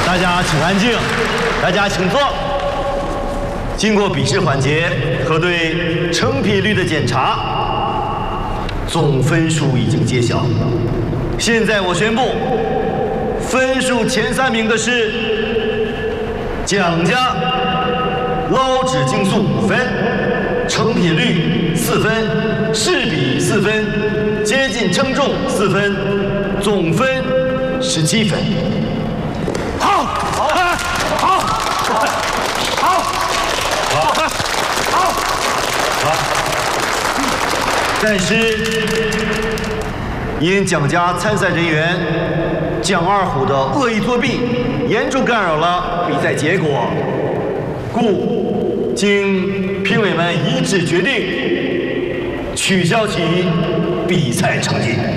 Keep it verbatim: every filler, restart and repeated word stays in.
大家请安静，大家请坐。经过笔试环节和对成品率的检查，总分数已经揭晓。现在我宣布，分数前三名的是蒋家捞纸竞速五分，成品率四分，试笔四分，接近称重四分，总分十七分。好，好，好，好，好，好，好。但是，因蒋家参赛人员蒋二虎的恶意作弊，严重干扰了比赛结果，故经评委们一致决定取消其比赛成绩。